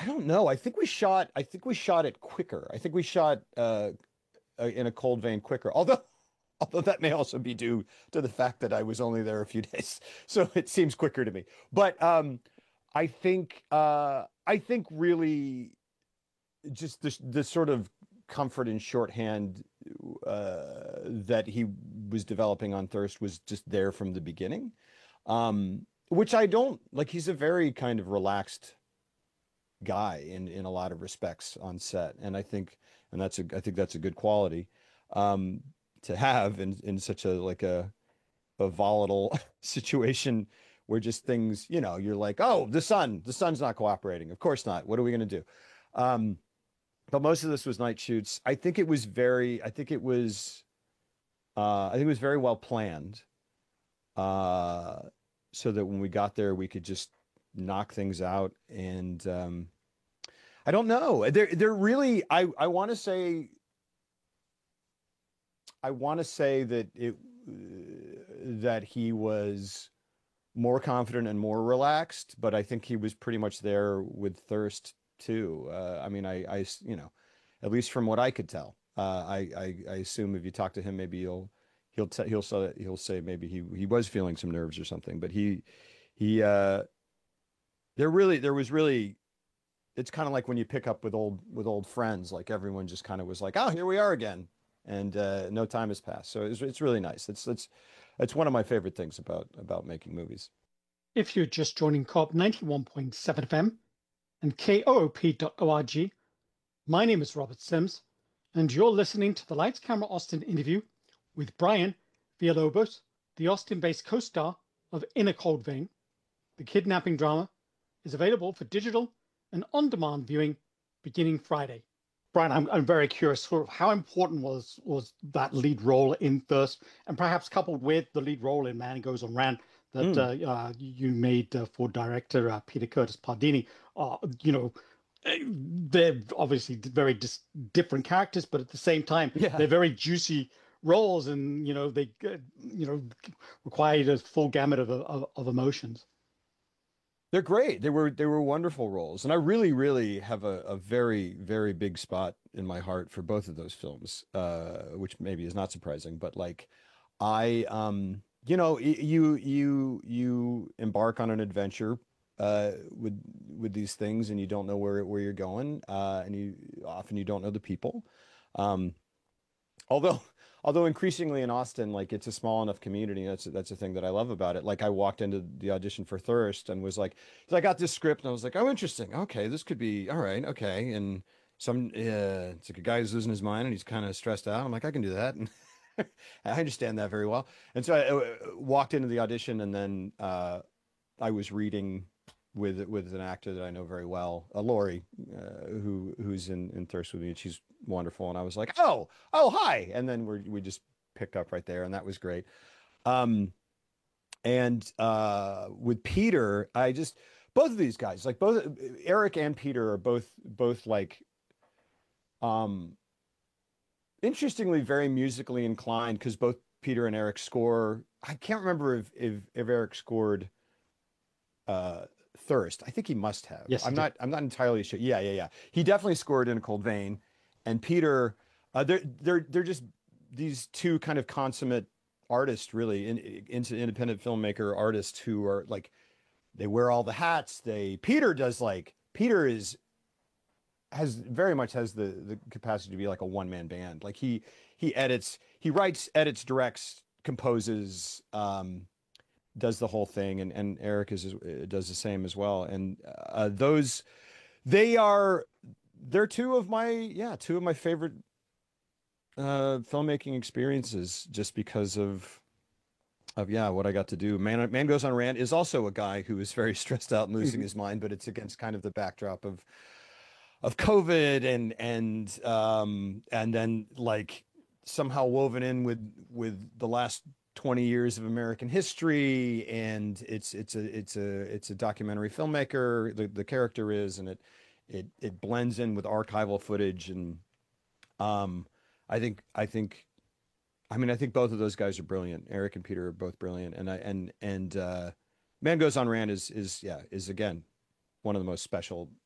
I don't know. I think we shot it quicker. I think we shot in a cold vein quicker. Although that may also be due to the fact that I was only there a few days, so it seems quicker to me. But I think really just the sort of comfort and shorthand that he was developing on Thirst was just there from the beginning. Which I don't like. He's a very kind of relaxed guy in a lot of respects on set, and I think that's a good quality to have in such a volatile situation where just things, you're like, oh, the sun's not cooperating. Of course not. What are we going to do? Um, but most of this was night shoots. I think it was very well planned. Uh, so that when we got there, we could just knock things out. And I don't know. They're really. I want to say that he was more confident and more relaxed, but I think he was pretty much there with Thirst too. I mean, at least from what I could tell, I assume if you talk to him, maybe he'll say maybe he was feeling some nerves or something. But he there was really, it's kind of like when you pick up with old friends, like everyone just kind of was like, oh, here we are again, and no time has passed. So it's really nice. It's one of my favorite things about making movies. If you're just joining Co-op 91.7 FM and KOOP.org, my name is Robert Sims, and you're listening to the Lights Camera Austin interview with Brian Villalobos, the Austin-based co-star of In a Cold Vein. The kidnapping drama is available for digital and on-demand viewing beginning Friday. Brian, I'm very curious, sort of how important was that lead role in Thirst, and perhaps coupled with the lead role in Man Goes on Rant that Mm. you made for director Peter Curtis Pardini. You know, they're obviously very different characters, but at the same time, Yeah. they're very juicy roles, and they require a full gamut of emotions. They're great. They were wonderful roles, and I really, really have a very, very big spot in my heart for both of those films, which maybe is not surprising. But like, you embark on an adventure with these things, and you don't know where you're going, and you don't know the people. Um, Although, although increasingly in Austin, like it's a small enough community. That's a thing that I love about it. Like I walked into the audition for Thirst and was like, so I got this script and I was like, oh, interesting. Okay, this could be all right. Okay, and it's like a guy who's losing his mind and he's kind of stressed out. I'm like, I can do that, and I understand that very well. And so I walked into the audition, and then I was reading with an actor that I know very well, Lori, who's in Thirst with me, and she's wonderful. And I was like, oh, hi, and then we just picked up right there, and that was great. Um, and with Peter, I just both of these guys, like both Eric and Peter, are both like um interestingly very musically inclined because both Peter and Eric score. I can't remember if Eric scored uh Thirst. I think he must have. Yes, he I'm did. not I'm not entirely sure. Yeah, yeah, yeah. He definitely scored in a cold vein. And Peter, they're just these two kind of consummate artists, really, into independent filmmaker artists who are like they wear all the hats. Peter is has very much has the capacity to be like a one-man band. Like he writes, edits, directs, composes, does the whole thing, and Eric does the same as well. And they are they're two of my favorite filmmaking experiences, just because of yeah what I got to do. Man Goes on Rant is also a guy who is very stressed out and losing Mhm. his mind, but it's against kind of the backdrop of COVID, and then like somehow woven in with the last 20 years of American history. And it's a documentary filmmaker, the character is, and it blends in with archival footage. And um I think both of those guys are brilliant. Eric and Peter are both brilliant. And Man Goes on Rant is again one of the most special